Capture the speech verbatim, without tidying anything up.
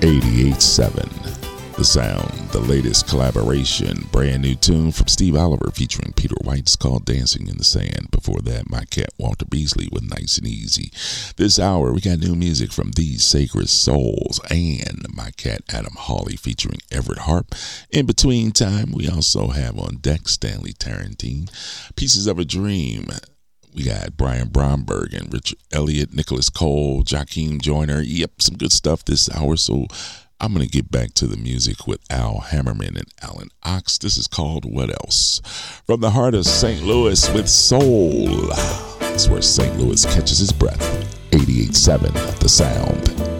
eighty-eight seven The Sound, the latest collaboration, brand new tune from Steve Oliver featuring Peter White. It's called Dancing in the Sand. Before that, my cat Walter Beasley with Nice and Easy. This hour, we got new music from These Sacred Souls and my cat Adam Hawley featuring Everett Harp. In between time, we also have on deck Stanley Tarantine, Pieces of a Dream. We got Brian Bromberg and Richard Elliott, Nicholas Cole, Joaquin Joyner. Yep, some good stuff this hour. So I'm going to get back to the music with Al Hammerman and Alan Ox. This is called What Else? From the heart of Saint Louis with soul. That's where Saint Louis catches his breath. eighty-eight seven The Sound.